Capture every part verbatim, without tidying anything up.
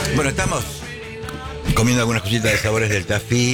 Bueno, estamos comiendo algunas cositas de sabores del Tafí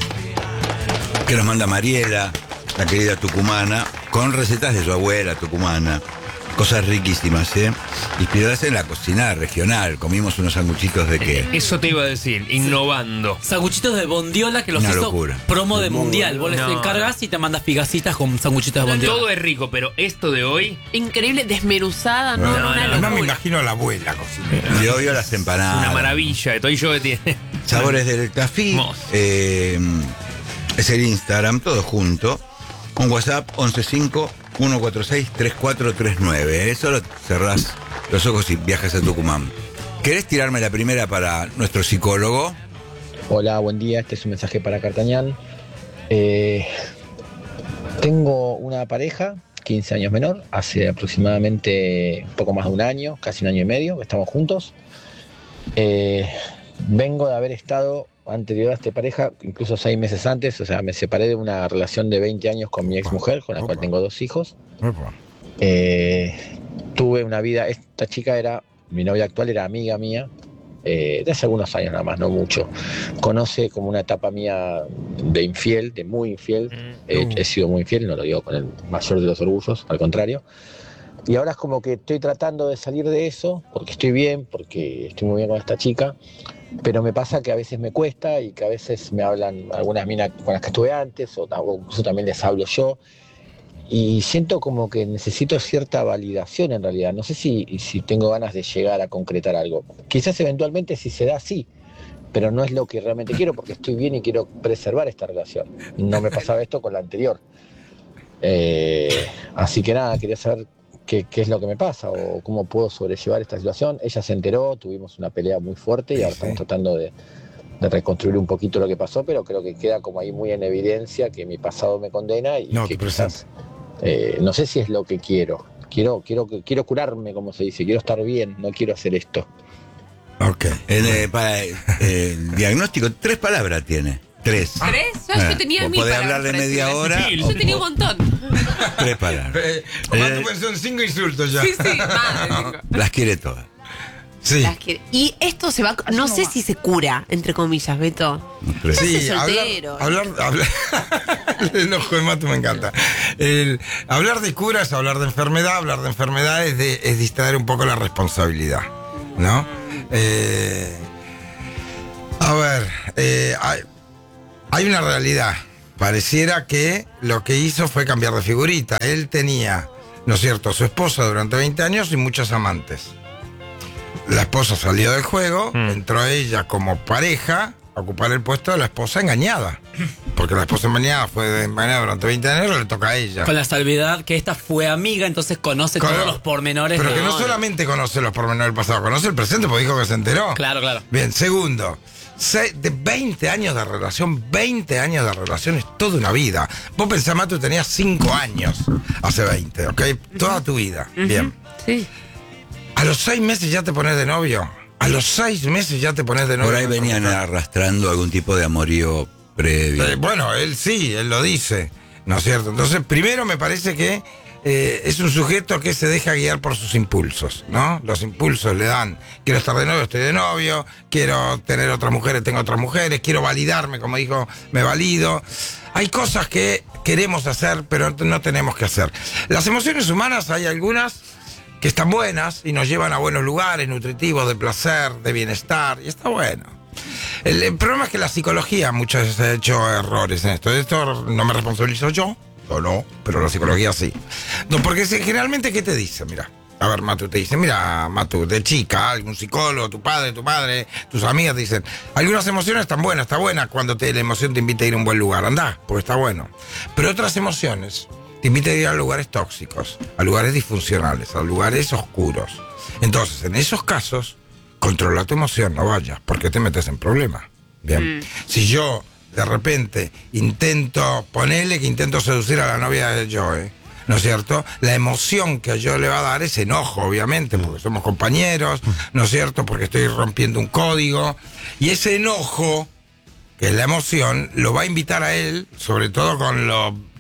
que nos manda Mariela, la querida tucumana, con recetas de su abuela tucumana. Cosas riquísimas, ¿eh? Inspiradas en la cocina regional. Comimos unos sanguchitos de qué. Eso te iba a decir, innovando. Sanguchitos de bondiola que los Una hizo locura. promo de mundial. Vos les No, encargas y te mandas pigacitas con sanguchitos de bondiola. Todo es rico, pero esto de hoy... Increíble, desmenuzada, no, No, no, no, una no. Además me locura. imagino a la abuela cocinera. Le odio las empanadas. Una maravilla. Estoy yo que tiene... Sabores del Tafí. Hermoso. Eh, es el Instagram, todo junto. Un WhatsApp once cinco uno cuatro seis tres cuatro tres nueve. Solo cerrás los ojos y viajas a Tucumán. ¿Querés tirarme la primera para nuestro psicólogo? Hola, buen día. Este es un mensaje para Cartañán. Eh, tengo una pareja, quince años menor, hace aproximadamente un poco más de un año, casi un año y medio, que estamos juntos. Eh, vengo de haber estado anterior a esta pareja, incluso seis meses antes, o sea, me separé de una relación de veinte años con mi ex mujer, con la cual tengo dos hijos. Eh, tuve una vida, esta chica era, mi novia actual era amiga mía, eh, de hace algunos años nada más, no mucho. Conoce como una etapa mía de infiel, de muy infiel. Eh, he sido muy infiel, no lo digo con el mayor de los orgullos, al contrario. Y ahora es como que estoy tratando de salir de eso, porque estoy bien, porque estoy muy bien con esta chica, pero me pasa que a veces me cuesta y que a veces me hablan algunas minas con las que estuve antes, o, o incluso también les hablo yo, y siento como que necesito cierta validación en realidad. No sé si, si tengo ganas de llegar a concretar algo. Quizás eventualmente si se da, sí, pero no es lo que realmente quiero, porque estoy bien y quiero preservar esta relación. No me pasaba esto con la anterior. Eh, así que nada, quería saber qué, qué es lo que me pasa o cómo puedo sobrellevar esta situación. Ella se enteró, tuvimos una pelea muy fuerte y ahora estamos tratando de, de reconstruir un poquito lo que pasó, pero creo que queda como ahí muy en evidencia que mi pasado me condena y No, que tu quizás, eh, no sé si es lo que quiero. Quiero, quiero, quiero curarme, como se dice, quiero estar bien, no quiero hacer esto. Ok. El, eh, para eh, el diagnóstico, tres palabras tiene. Tres. ¿Tres? Yo, Ah, yo tenía vos mil podés palabras hablar de para media decirle. hora. Sí, Yo tenía un montón. Tres palabras. Eh, Eh, pues son cinco insultos ya. Sí, sí, más de cinco. Las quiere todas. Sí. Las quiere. Y esto se va. No sé si se cura, entre comillas, Beto. Tres. Se hace Sí, hablar, soltero. hablar, hablar el enojo de Matu me encanta. El, hablar de cura es hablar de enfermedad, hablar de enfermedad es, de, es distraer un poco la responsabilidad, ¿no? Eh, a ver, eh, hay, hay una realidad. Pareciera que lo que hizo fue cambiar de figurita. Él tenía, ¿no es cierto?, su esposa durante veinte años y muchos amantes. La esposa salió del juego, Mm. entró ella como pareja a ocupar el puesto de la esposa engañada. Porque la esposa engañada fue engañada durante veinte años, le toca a ella. Con la salvedad que esta fue amiga, entonces conoce Con- todos los pormenores. Pero de- que no solamente conoce los pormenores del pasado, conoce el presente porque dijo que se enteró. Claro, claro. Bien, segundo, se- de veinte años de relación, veinte años de relación es toda una vida. Vos pensás, Matu, tenías cinco años hace veinte, ¿ok? Toda tu vida. Bien. Sí. A los seis meses ya te pones de novio. A los seis meses ya te pones de novio. Por ahí venían arrastrando algún tipo de amorío previo. Eh, bueno, él sí, él lo dice, ¿no es cierto? Entonces, primero me parece que eh, es un sujeto que se deja guiar por sus impulsos, ¿no? Los impulsos le dan, quiero estar de novio, estoy de novio, quiero tener otras mujeres, tengo otras mujeres, quiero validarme, como dijo, me valido. Hay cosas que queremos hacer, pero no tenemos que hacer. Las emociones humanas hay algunas que están buenas y nos llevan a buenos lugares, nutritivos, de placer, de bienestar, y está bueno. El, el problema es que la psicología muchas veces ha hecho errores en esto. Esto no me responsabilizo yo, o no, pero la psicología sí. No, porque si- generalmente, ¿qué te dice? Mira, a ver, Matu, te dice, mira, Matu, de chica, algún psicólogo, tu padre, tu madre, tus amigas te dicen, algunas emociones están buenas, está buena cuando te, la emoción te invita a ir a un buen lugar, andá, porque está bueno. Pero otras emociones te invitan a ir a lugares tóxicos, a lugares disfuncionales, a lugares oscuros. Entonces, en esos casos, controla tu emoción, no vayas, porque te metes en problemas. Bien. Mm. Si yo, de repente, intento, ponele que intento seducir a la novia de Joe, ¿no es cierto? La emoción que yo le va a dar es enojo, obviamente, porque somos compañeros, ¿no es cierto? Porque estoy rompiendo un código. Y ese enojo, que es la emoción, lo va a invitar a él, sobre todo con lo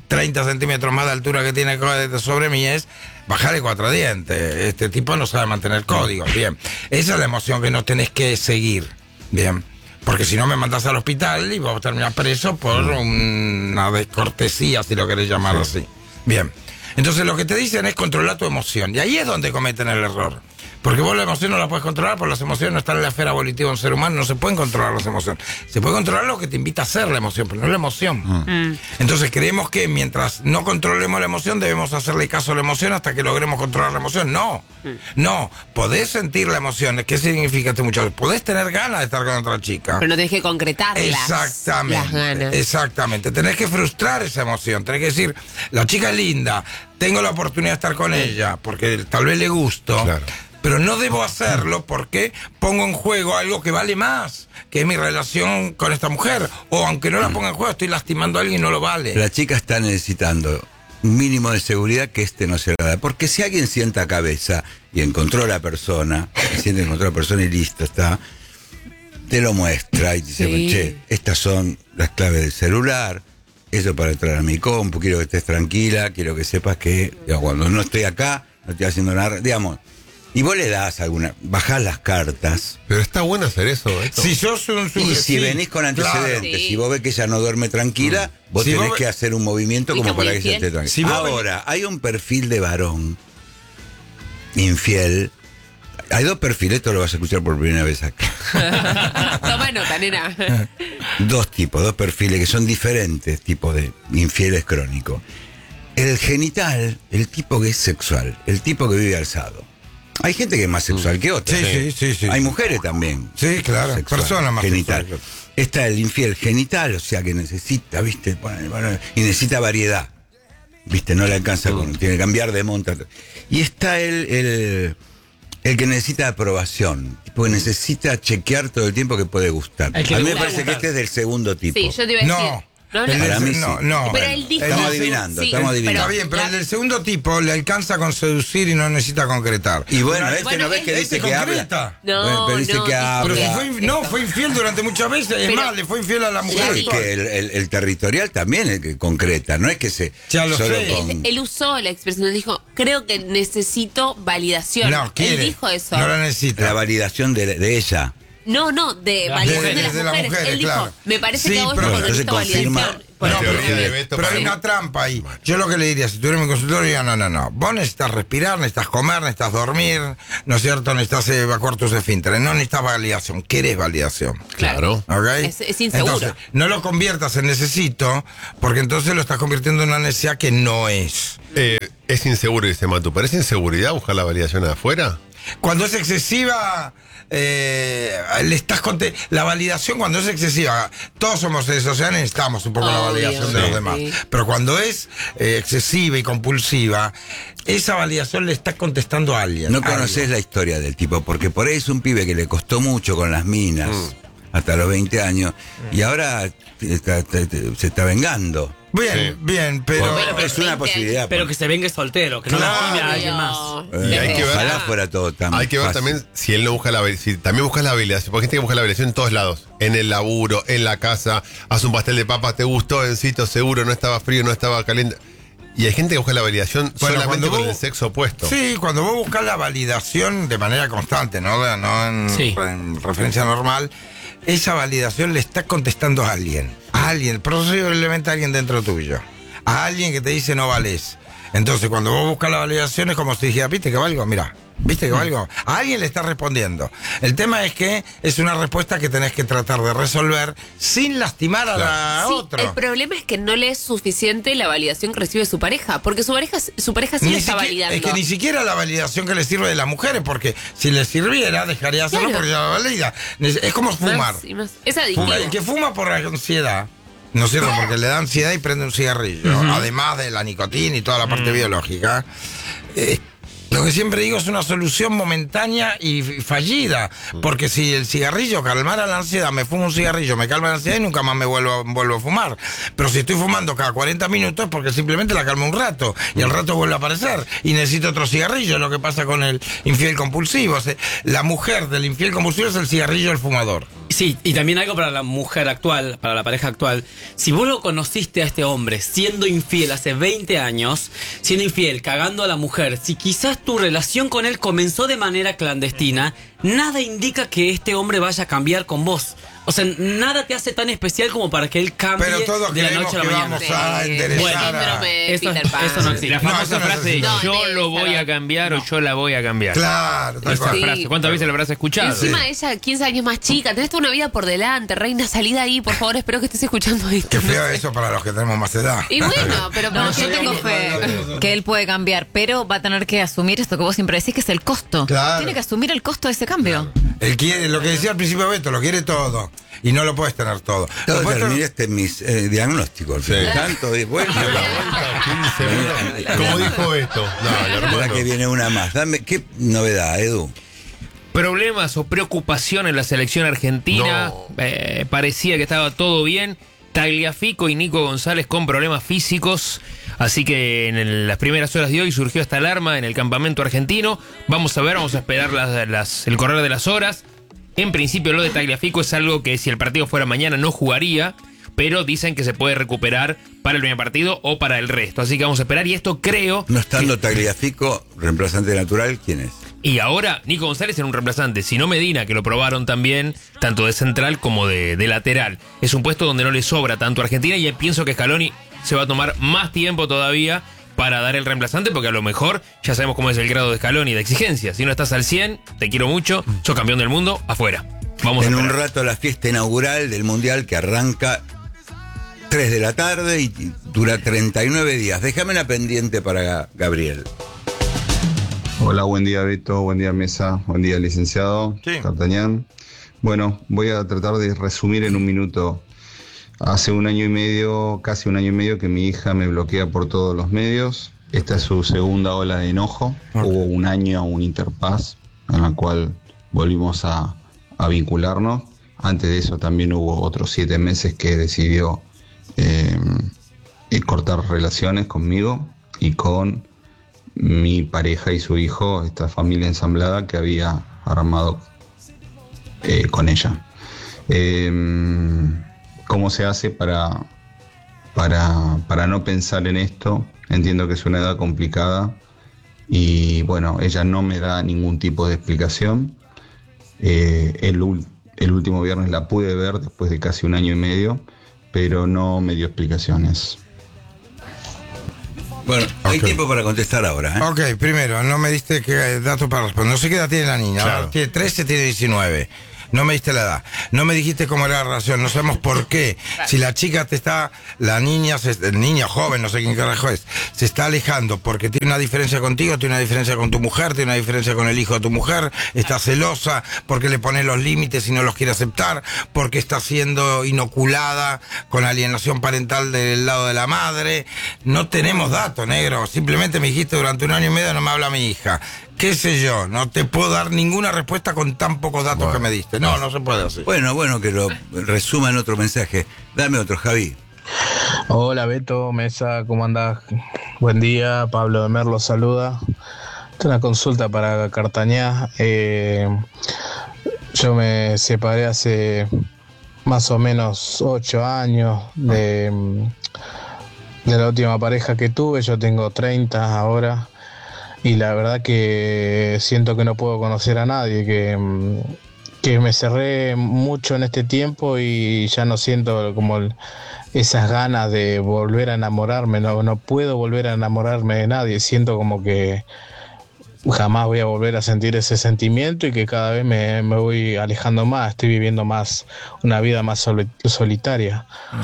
treinta centímetros más de altura que tiene sobre mí es bajarle cuatro dientes. Este tipo no sabe mantener códigos. Bien. Esa es la emoción que no tenés que seguir. Bien. Porque si no me mandás al hospital y vos terminás preso por una descortesía, si lo querés llamar así. Bien. Entonces lo que te dicen es controlar tu emoción. Y ahí es donde cometen el error. Porque vos la emoción no la puedes controlar, porque las emociones no están en la esfera volitiva de un ser humano, no se pueden controlar las emociones. Se puede controlar lo que te invita a hacer la emoción, pero no la emoción. Mm. Entonces creemos que mientras no controlemos la emoción, debemos hacerle caso a la emoción hasta que logremos controlar la emoción. No, mm. no. Podés sentir la emoción. ¿Qué significa este muchacho? Podés tener ganas de estar con otra chica. Pero no tenés que concretarlas. Exactamente. Las ganas. Exactamente. Tenés que frustrar esa emoción. Tenés que decir, la chica es linda, tengo la oportunidad de estar con ella, porque tal vez le gusto. Claro. Pero no debo hacerlo porque pongo en juego algo que vale más, que es mi relación con esta mujer. O aunque no la ponga en juego, estoy lastimando a alguien y no lo vale. La chica está necesitando un mínimo de seguridad que este no se la da. Porque si alguien sienta cabeza y encontró a la persona, y siente que encontró a la persona y listo, está, te lo muestra y dice, sí. Che, estas son las claves del celular, eso para entrar a mi compu, quiero que estés tranquila, quiero que sepas que digamos, cuando no estoy acá, no estoy haciendo nada, digamos... Y vos le das alguna, bajás las cartas. Pero está bueno hacer eso. Esto. Si sos un Y si sí, venís con antecedentes, claro. Si vos ves que ella no duerme tranquila, mm. vos si tenés vos... que hacer un movimiento como para que ella esté tranquila. Si Ahora, ven... hay un perfil de varón infiel. Hay dos perfiles, esto lo vas a escuchar por primera vez acá. Toma nota, nena. Dos tipos, dos perfiles que son diferentes tipos de infieles crónicos. El genital, el tipo que es sexual, el tipo que vive alzado. Hay gente que es más sexual que otra. Sí, sí, sí, sí. Hay mujeres también. Sí, claro. Sexual, personas más genital. Sexual. Está el infiel genital, o sea que necesita, ¿viste? Y necesita variedad. ¿Viste? No le alcanza con. Tiene que cambiar de monta. Y está el, el, el que necesita aprobación. Tipo que necesita chequear todo el tiempo que puede gustar. A mí me parece que este es del segundo tipo. Sí, yo te iba a decir. No. No, el para mí no, sí. no. Pero él dijo, estamos adivinando, sí, estamos adivinando. Está bien, pero el del segundo tipo le alcanza con seducir y no necesita concretar. Y bueno, este bueno, no ves que este dice que concreta. habla. No, bueno, pero dice no, que habla. Pero si fue, inf- no, fue infiel durante muchas veces. Es pero, más, le fue infiel a la mujer. Sí, que el, el, el territorial también es que concreta, no es que se. Ya lo solo sé. con... él, él usó la expresión, dijo, creo que necesito validación. No, quiere. Él dijo eso. No la necesita. La validación de, de ella. No, no, de validación de, de las de mujeres. mujeres, él claro. dijo, me parece Sí, que a vos pero no entonces necesito confirma- validación. No, La pero, teoría de Beto pero hay para- una trampa ahí. Yo lo que le diría, si tuviera mi consultorio, diría, no, no, no. Vos necesitas respirar, necesitas comer, necesitas dormir, ¿no es cierto? Necesitas evacuar tus esfínteres. No necesitas validación. ¿Querés validación? Claro. ¿Ok? Es, es inseguro. Entonces, no lo conviertas en necesito, porque entonces lo estás convirtiendo en una necesidad que no es. Eh, es inseguro, dice Matu. ¿Pero es inseguridad buscar la validación de afuera? Cuando es excesiva, eh, le estás conte- la validación cuando es excesiva, todos somos seres sociales, necesitamos un poco la Obvio, validación de los sí. demás. Sí. Pero cuando es eh, excesiva y compulsiva, esa validación le estás contestando a alguien. No algo. conoces la historia del tipo, porque por ahí es un pibe que le costó mucho con las minas mm. hasta los veinte años y ahora está- está- está- se está vengando. Bien, Sí. bien, pero... Bueno, pero es una posibilidad. Pero que se venga soltero, que no Claro. lastime a alguien más. Eh, Y hay que ver- ojalá fuera todo tan Hay que ver fácil. también si él no busca la validación. Si también buscas la validación. Porque hay gente que busca la validación en todos lados. En el laburo, en la casa. Haz un pastel de papas, te gustó, Encito, seguro, no estaba frío, no estaba caliente. Y hay gente que busca la validación Bueno, solamente cuando con vos- el sexo opuesto. Sí, cuando vos buscas la validación de manera constante, no, no en, Sí. en referencia normal, esa validación le está contestando a alguien. A alguien, posiblemente a alguien dentro tuyo. A alguien que te dice no vales. Entonces, cuando vos buscas la validación es como si dijera, ¿viste que valgo? Mira, ¿viste que valgo? A alguien le está respondiendo. El tema es que es una respuesta que tenés que tratar de resolver sin lastimar a la Sí, otra. el problema es que no le es suficiente la validación que recibe su pareja, porque su pareja, su pareja sí Ni le está siquiera- validando. Es que ni siquiera la validación que le sirve de las mujeres, porque si le sirviera, dejaría de hacerlo Claro. porque ya la valida. Es como fumar. Más y más. Es adictivo. Fuma- el que fuma por ansiedad, ¿no es cierto? Porque le da ansiedad y prende un cigarrillo, además de la nicotina y toda la parte biológica. Eh, lo que siempre digo es una solución momentánea y f- fallida, porque si el cigarrillo calmara la ansiedad, me fumo un cigarrillo, me calma la ansiedad y nunca más me vuelvo, a- vuelvo a fumar. Pero si estoy fumando cada cuarenta minutos es porque simplemente la calmo un rato y al rato vuelve a aparecer y necesito otro cigarrillo, es lo que pasa con el infiel compulsivo. O sea, la mujer del infiel compulsivo es el cigarrillo del fumador. Sí, y también algo para la mujer actual, para la pareja actual. Si vos lo conociste a este hombre siendo infiel hace veinte años, siendo infiel, cagando a la mujer, si quizás tu relación con él comenzó de manera clandestina, nada indica que este hombre vaya a cambiar con vos. O sea, nada te hace tan especial como para que él cambie Pero todos de la creemos noche a la que mañana. vamos a Sí. enderezar Bueno, a- síndrome de Eso- Peter Pan. eso no existe. La No, famosa eso no es frase así. de No, yo de lo voy esa- a cambiar o yo la voy a cambiar. Claro, tal Esa cual. Sí. frase, ¿cuántas veces la habrás escuchado? Encima ella, quince años más chica, tenés toda una vida por delante, reina, salí de ahí, por favor, espero que estés escuchando esto. Qué feo eso para los que tenemos más edad. Y bueno, pero para No, yo gente tengo que- fe que él puede cambiar, pero va a tener que asumir esto que vos siempre decís, que es el costo. Claro. Tiene que asumir el costo de ese cambio. Él quiere, lo que decía al principio Beto, lo quiere todo. Y no lo puedes tener todo. Todo Lo puedes tener- terminaste en mis eh, diagnósticos. Sí. Tanto de vuelta. Como dijo esto. No, La verdad hermano. que viene una más. Dame, ¿qué novedad, Edu? Problemas o preocupación en la selección argentina. No. Eh, parecía que estaba todo bien. Tagliafico y Nico González con problemas físicos. Así que en el- las primeras horas de hoy surgió esta alarma en el campamento argentino. Vamos a ver, vamos a esperar las- las- el correr de las horas. En principio lo de Tagliafico es algo que si el partido fuera mañana no jugaría, pero dicen que se puede recuperar para el primer partido o para el resto. Así que vamos a esperar y esto creo... No estando Tagliafico, reemplazante natural, ¿quién es? Y ahora Nico González era un reemplazante, si no Medina, que lo probaron también, tanto de central como de, de lateral. Es un puesto donde no le sobra tanto a Argentina y pienso que Scaloni se va a tomar más tiempo todavía para dar el reemplazante, porque a lo mejor ya sabemos cómo es el grado de Scaloni de exigencia. Si no estás al cien, te quiero mucho, sos campeón del mundo, afuera. Vamos En a un esperar. rato la fiesta inaugural del Mundial que arranca tres de la tarde y y dura treinta y nueve días. Déjame una pendiente para Gabriel. Hola, buen día Beto, buen día Mesa, buen día licenciado Sí. Cartañán. Bueno, voy a tratar de resumir en un minuto. Hace un año y medio, casi un año y medio que mi hija me bloquea por todos los medios. Esta es su segunda ola de enojo. Hubo un año, un interpaz, en la cual volvimos a, a vincularnos. Antes de eso también hubo otros siete meses que decidió eh, eh, cortar relaciones conmigo y con mi pareja y su hijo, esta familia ensamblada que había armado eh, con ella. Eh, ¿Cómo se hace para, para, para no pensar en esto? Entiendo que es una edad complicada y bueno, ella no me da ningún tipo de explicación. Eh, el, ul- el último viernes la pude ver después de casi un año y medio, pero no me dio explicaciones. Bueno, hay Ok. tiempo para contestar ahora. ¿eh? Ok, primero, no me diste qué dato para responder. No sé qué edad tiene la niña. Claro. Ahora tiene trece, tiene diecinueve. No me diste la edad. No me dijiste cómo era la relación. No sabemos por qué. Si la chica te está, la niña, se, el niño joven, no sé quién carajo es, se está alejando porque tiene una diferencia contigo, tiene una diferencia con tu mujer, tiene una diferencia con el hijo de tu mujer, está celosa porque le pones los límites y no los quiere aceptar, porque está siendo inoculada con alienación parental del lado de la madre. No tenemos datos, negro. Simplemente me dijiste durante un año y medio no me habla mi hija. ¿Qué sé yo? No te puedo dar ninguna respuesta con tan pocos datos Bueno. que me diste. No, no se puede hacer. Bueno, bueno, que lo resuma en otro mensaje. Dame otro, Javi. Hola Beto, Mesa, ¿cómo andás? Buen día, Pablo de Merlo saluda. Tengo una consulta para Cartañá. Eh, yo me separé hace más o menos ocho años de, de la última pareja que tuve. Yo tengo treinta ahora y la verdad que siento que no puedo conocer a nadie, que, que me cerré mucho en este tiempo y ya no siento como el- esas ganas de volver a enamorarme, no, no puedo volver a enamorarme de nadie, siento como que jamás voy a volver a sentir ese sentimiento y que cada vez me, me voy alejando más, estoy viviendo más una vida más soli- solitaria.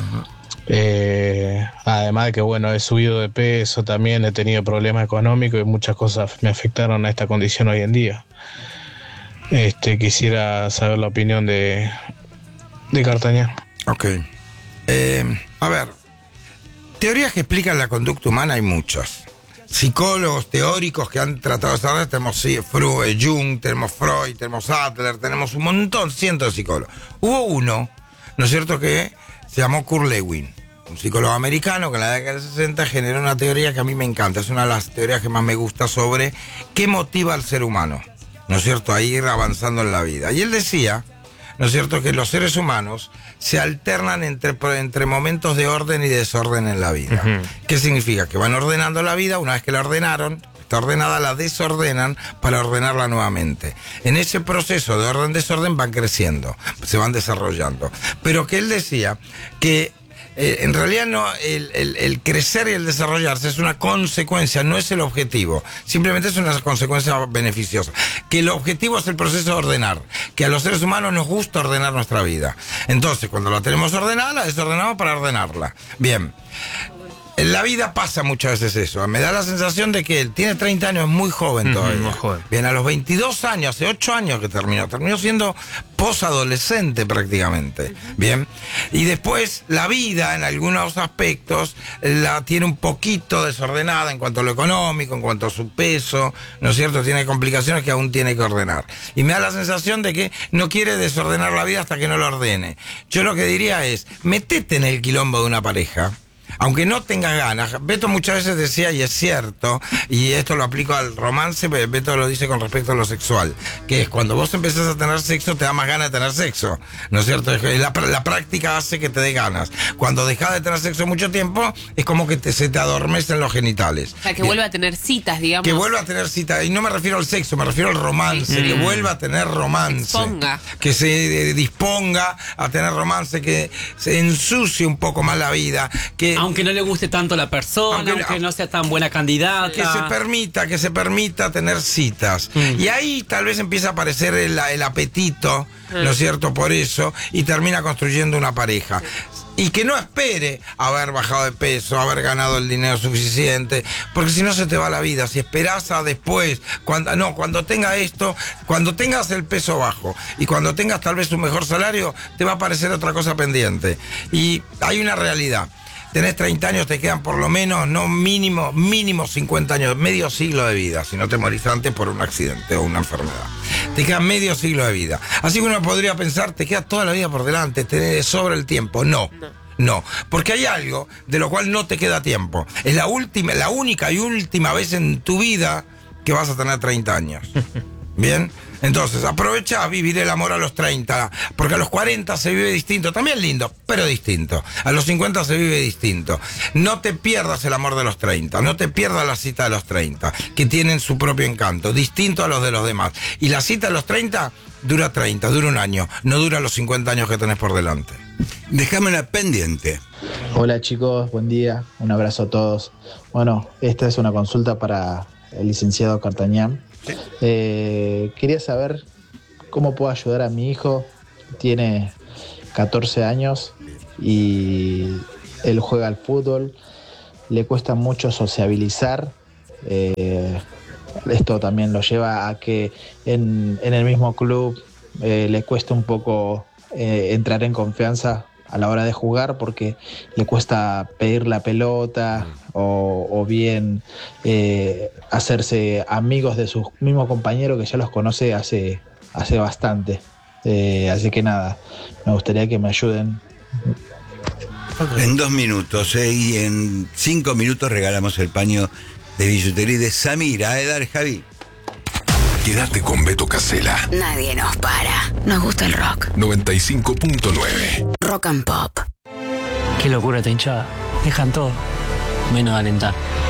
Eh, además de que bueno, he subido de peso también, he tenido problemas económicos y muchas cosas me afectaron a esta condición hoy en día. Este, quisiera saber la opinión de, de Cartañá. Ok. Eh, a ver, teorías que explican la conducta humana hay muchas. Psicólogos teóricos que han tratado de saber, tenemos sí, Fru- eh, Jung, tenemos Freud, tenemos Adler, tenemos un montón, cientos de psicólogos. Hubo uno, ¿no es cierto?, que se llamó Kurt Lewin, un psicólogo americano que en la década del sesenta generó una teoría que a mí me encanta, es una de las teorías que más me gusta sobre qué motiva al ser humano, ¿no es cierto?, a ir avanzando en la vida. Y él decía, ¿no es cierto?, que los seres humanos se alternan entre, entre momentos de orden y desorden en la vida. Uh-huh. ¿Qué significa? Que van ordenando la vida, una vez que la ordenaron, está ordenada, la desordenan para ordenarla nuevamente. En ese proceso de orden-desorden van creciendo, se van desarrollando. Pero que él decía que Eh, en realidad no, el, el, el crecer y el desarrollarse es una consecuencia, no es el objetivo, simplemente es una consecuencia beneficiosa. Que el objetivo es el proceso de ordenar, que a los seres humanos nos gusta ordenar nuestra vida. Entonces, cuando la tenemos ordenada, la desordenamos para ordenarla. Bien. En la vida pasa muchas veces eso. Me da la sensación de que él tiene treinta años, es muy joven todavía. Uh-huh, muy joven. Bien, a los veintidós años, hace ocho años que terminó. Terminó siendo posadolescente prácticamente. Bien. Y después la vida, en algunos aspectos, la tiene un poquito desordenada en cuanto a lo económico, en cuanto a su peso, ¿no es cierto? Tiene complicaciones que aún tiene que ordenar. Y me da la sensación de que no quiere desordenar la vida hasta que no lo ordene. Yo lo que diría es, metete en el quilombo de una pareja. Aunque no tengas ganas, Beto muchas veces decía, y es cierto, y esto lo aplico al romance, Beto lo dice con respecto a lo sexual, que es cuando vos empezás a tener sexo, te da más ganas de tener sexo, ¿no es cierto? La, la práctica hace que te dé ganas. Cuando dejas de tener sexo mucho tiempo, es como que te, se te adormecen los genitales. O sea, que vuelva a tener citas, digamos. Que vuelva a tener citas, y no me refiero al sexo, me refiero al romance, sí. Que vuelva a tener romance. Exponga. Que se eh, disponga a tener romance, que se ensucie un poco más la vida, que... Aunque no le guste tanto la persona, aunque, aunque no sea tan buena candidata. Que se permita, que se permita tener citas. Mm. Y ahí tal vez empieza a aparecer el, el apetito, mm. ¿no es cierto?, por eso, y termina construyendo una pareja. Y que no espere haber bajado de peso, haber ganado el dinero suficiente, porque si no se te va la vida. Si esperás a después, cuando, no, cuando tenga esto, cuando tengas el peso bajo y cuando tengas tal vez un mejor salario, te va a aparecer otra cosa pendiente. Y hay una realidad. Tenés treinta años, te quedan por lo menos, no mínimo, mínimo cincuenta años, medio siglo de vida, si no te morís antes por un accidente o una enfermedad. Te queda medio siglo de vida. Así que uno podría pensar, te queda toda la vida por delante, te sobra el tiempo. No, no, no, porque hay algo de lo cual no te queda tiempo. Es la última, la única y última vez en tu vida que vas a tener treinta años. Bien, entonces aprovecha a vivir el amor a los treinta, porque a los cuarenta se vive distinto, también lindo, pero distinto. A los cincuenta se vive distinto. No te pierdas el amor de los treinta, no te pierdas la cita de los treinta, que tienen su propio encanto, distinto a los de los demás. Y la cita de los treinta dura treinta, dura un año, no dura los cincuenta años que tenés por delante. Déjamela pendiente. Hola chicos, buen día, un abrazo a todos. Bueno, esta es una consulta para el licenciado Cartañán. Eh, quería saber cómo puedo ayudar a mi hijo. Tiene catorce años y él juega al fútbol. Le cuesta mucho sociabilizar. Eh, esto también lo lleva a que en, en el mismo club eh, le cuesta un poco eh, entrar en confianza a la hora de jugar, porque le cuesta pedir la pelota o, o bien eh, hacerse amigos de sus mismos compañeros que ya los conoce hace, hace bastante. Eh, así que nada, me gustaría que me ayuden. En dos minutos eh, y en cinco minutos regalamos el paño de billutería de Samira. ¿Eh? Dale, Javi. Quédate con Beto Casella. Nadie nos para. Nos gusta el rock. noventa y cinco punto nueve. Rock and Pop. Qué locura esta hinchada. Dejan todo, menos de alentar.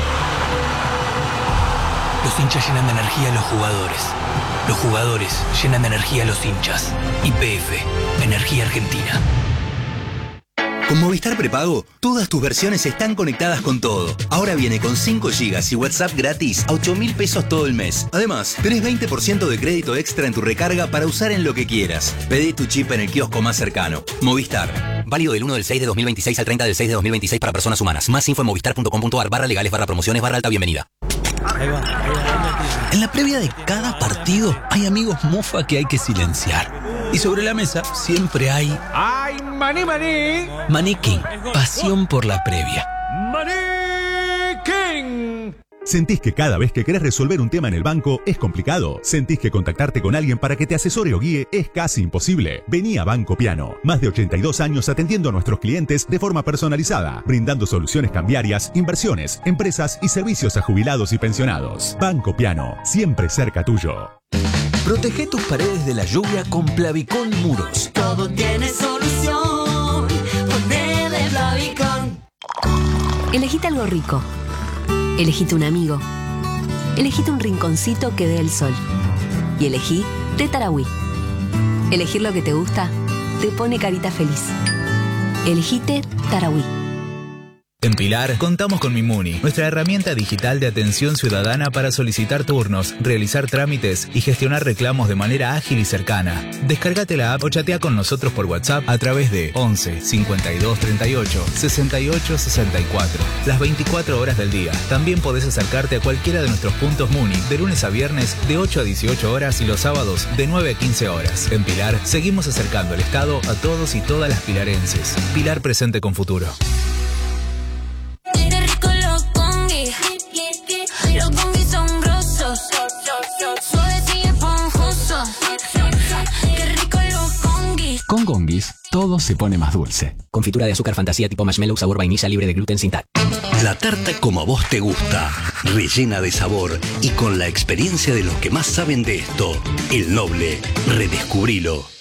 Los hinchas llenan de energía a los jugadores. Los jugadores llenan de energía a los hinchas. Y P F, Energía Argentina. Con Movistar Prepago, todas tus versiones están conectadas con todo. Ahora viene con cinco gigas y WhatsApp gratis a ocho mil pesos todo el mes. Además, tenés veinte por ciento de crédito extra en tu recarga para usar en lo que quieras. Pedí tu chip en el kiosco más cercano. Movistar. Válido del uno del seis de dos mil veintiséis al treinta del seis de dos mil veintiséis para personas humanas. Más info en movistar punto com punto ar barra legales barra promociones barra alta bienvenida. Ahí va, ahí va. En la previa de cada partido hay amigos mofa que hay que silenciar. Y sobre la mesa siempre hay... ¡Ay, maní, maní! Maní King, pasión por la previa. ¡Maní King! ¿Sentís que cada vez que querés resolver un tema en el banco es complicado? ¿Sentís que contactarte con alguien para que te asesore o guíe es casi imposible? Vení a Banco Piano. Más de ochenta y dos años atendiendo a nuestros clientes de forma personalizada, brindando soluciones cambiarias, inversiones, empresas y servicios a jubilados y pensionados. Banco Piano, siempre cerca tuyo. Protege tus paredes de la lluvia con Plavicón Muros. Todo tiene solución. Ponele Plavicón. Elegite algo rico. Elegite un amigo. Elegite un rinconcito que dé el sol. Y elegí Té Tarahui. Elegir lo que te gusta te pone carita feliz. Elegite Tarahui. En Pilar contamos con Mimuni, nuestra herramienta digital de atención ciudadana para solicitar turnos, realizar trámites y gestionar reclamos de manera ágil y cercana. Descárgate la app o chatea con nosotros por WhatsApp a través de once cincuenta y dos treinta y ocho sesenta y ocho sesenta y cuatro. Las veinticuatro horas del día. También podés acercarte a cualquiera de nuestros puntos Muni de lunes a viernes de ocho a dieciocho horas y los sábados de nueve a quince horas. En Pilar seguimos acercando el Estado a todos y todas las pilarenses. Pilar presente con futuro. Qué rico los congis. Los congis son grosos. Suaves y esponjosos. Qué rico los congis. Con Gongis, todo se pone más dulce. Confitura de azúcar fantasía tipo marshmallow sabor vainilla libre de gluten sin tal. La tarta como a vos te gusta, rellena de sabor y con la experiencia de los que más saben de esto. El Noble, redescubrilo.